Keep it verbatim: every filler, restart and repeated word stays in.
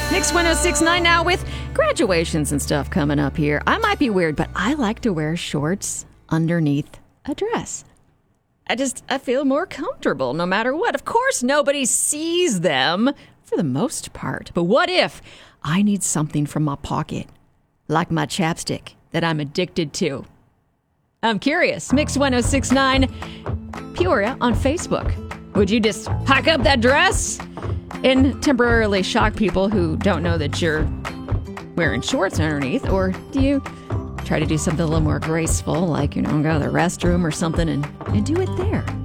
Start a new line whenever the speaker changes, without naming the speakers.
Mix one oh six point nine now with graduations and stuff coming up here. I might be weird, but I like to wear shorts underneath a dress. I just, I feel more comfortable no matter what. Of course, nobody sees them for the most part. But what if I need something from my pocket, like my chapstick that I'm addicted to? I'm curious. Mix one oh six point nine Peoria on Facebook. Would you just hike up that dress and temporarily shock people who don't know that you're wearing shorts underneath? Or do you try to do something a little more graceful, like, you know, go to the restroom or something and, and do it there?